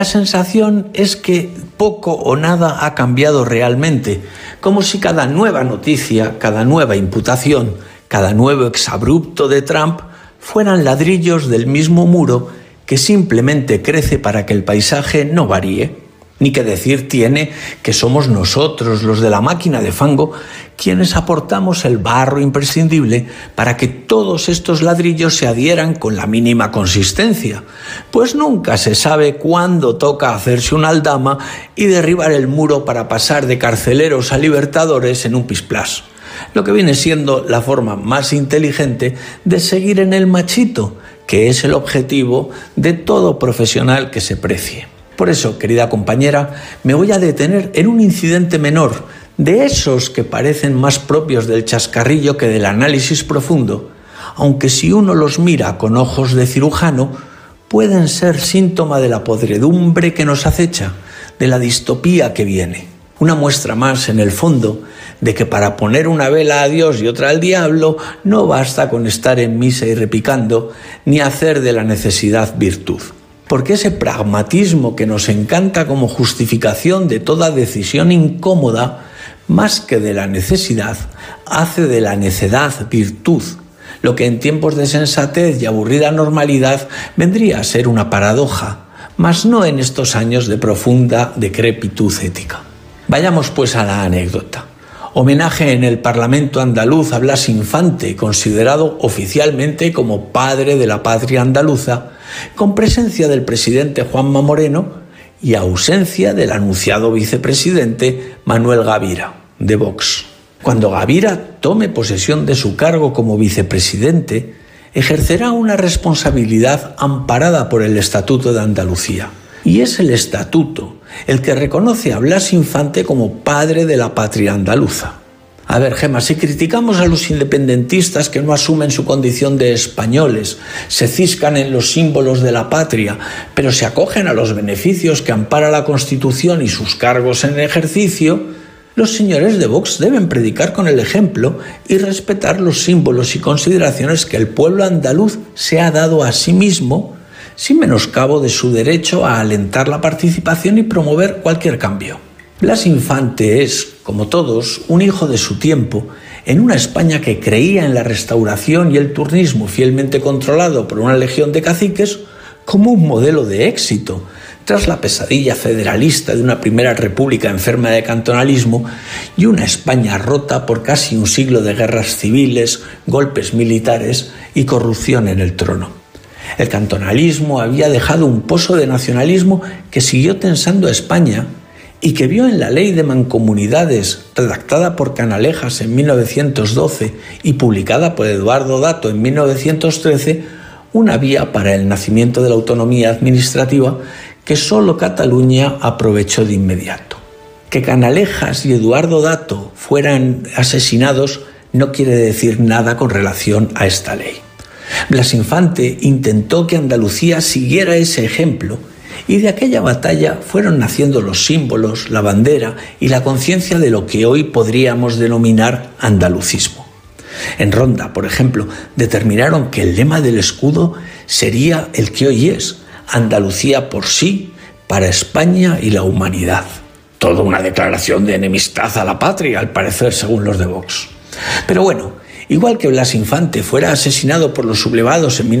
La sensación es que poco o nada ha cambiado realmente, como si cada nueva noticia, cada nueva imputación, cada nuevo exabrupto de Trump fueran ladrillos del mismo muro que simplemente crece para que el paisaje no varíe. Ni que decir tiene que somos nosotros, los de la máquina de fango, quienes aportamos el barro imprescindible para que todos estos ladrillos se adhieran con la mínima consistencia, pues nunca se sabe cuándo toca hacerse una aldama y derribar el muro para pasar de carceleros a libertadores en un pisplas, lo que viene siendo la forma más inteligente de seguir en el machito, que es el objetivo de todo profesional que se precie. Por eso, querida compañera, me voy a detener en un incidente menor, de esos que parecen más propios del chascarrillo que del análisis profundo, aunque si uno los mira con ojos de cirujano, pueden ser síntoma de la podredumbre que nos acecha, de la distopía que viene. Una muestra más, en el fondo, de que para poner una vela a Dios y otra al diablo no basta con estar en misa y repicando, ni hacer de la necesidad virtud. Porque ese pragmatismo que nos encanta como justificación de toda decisión incómoda, más que de la necesidad, hace de la necedad virtud, lo que en tiempos de sensatez y aburrida normalidad vendría a ser una paradoja, mas no en estos años de profunda decrepitud ética. Vayamos pues a la anécdota. Homenaje en el Parlamento andaluz a Blas Infante, considerado oficialmente como padre de la patria andaluza, con presencia del presidente Juanma Moreno y ausencia del anunciado vicepresidente Manuel Gavira, de Vox. Cuando Gavira tome posesión de su cargo como vicepresidente, ejercerá una responsabilidad amparada por el Estatuto de Andalucía. Y es el Estatuto el que reconoce a Blas Infante como padre de la patria andaluza. A ver, Gemma, si criticamos a los independentistas que no asumen su condición de españoles, se ciscan en los símbolos de la patria, pero se acogen a los beneficios que ampara la Constitución y sus cargos en ejercicio, los señores de Vox deben predicar con el ejemplo y respetar los símbolos y consideraciones que el pueblo andaluz se ha dado a sí mismo, sin menoscabo de su derecho a alentar la participación y promover cualquier cambio. Blas Infante es, como todos, un hijo de su tiempo, en una España que creía en la restauración y el turnismo fielmente controlado por una legión de caciques como un modelo de éxito, tras la pesadilla federalista de una primera república enferma de cantonalismo y una España rota por casi un siglo de guerras civiles, golpes militares y corrupción en el trono. El cantonalismo había dejado un pozo de nacionalismo que siguió tensando a España y que vio en la Ley de Mancomunidades, redactada por Canalejas en 1912 y publicada por Eduardo Dato en 1913, una vía para el nacimiento de la autonomía administrativa que solo Cataluña aprovechó de inmediato. Que Canalejas y Eduardo Dato fueran asesinados no quiere decir nada con relación a esta ley. Blas Infante intentó que Andalucía siguiera ese ejemplo y de aquella batalla fueron naciendo los símbolos, la bandera y la conciencia de lo que hoy podríamos denominar andalucismo. En Ronda, por ejemplo, determinaron que el lema del escudo sería el que hoy es: Andalucía por sí, para España y la humanidad. Toda una declaración de enemistad a la patria, al parecer, según los de Vox. Pero bueno, igual que Blas Infante fuera asesinado por los sublevados en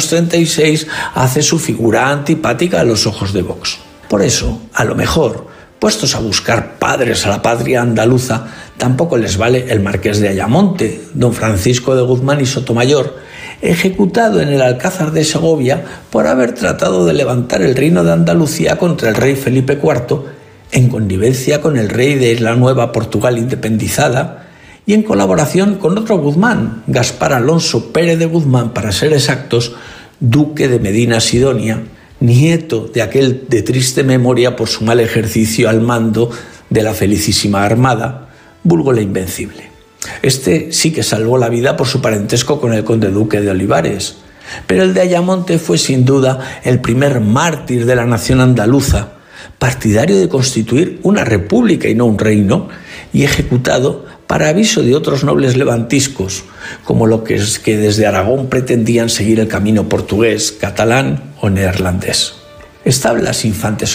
1936, hace su figura antipática a los ojos de Vox. Por eso, a lo mejor, puestos a buscar padres a la patria andaluza, tampoco les vale el marqués de Ayamonte, don Francisco de Guzmán y Sotomayor, ejecutado en el Alcázar de Segovia por haber tratado de levantar el reino de Andalucía contra el rey Felipe IV, en connivencia con el rey de la nueva Portugal independizada, y en colaboración con otro Guzmán, Gaspar Alonso Pérez de Guzmán, para ser exactos, duque de Medina Sidonia, nieto de aquel de triste memoria por su mal ejercicio al mando de la felicísima Armada, vulgo la Invencible. Este sí que salvó la vida por su parentesco con el conde duque de Olivares, pero el de Ayamonte fue sin duda el primer mártir de la nación andaluza, partidario de constituir una república y no un reino, y ejecutado para aviso de otros nobles levantiscos, como los que desde Aragón pretendían seguir el camino portugués, catalán o neerlandés. Está Blas Infante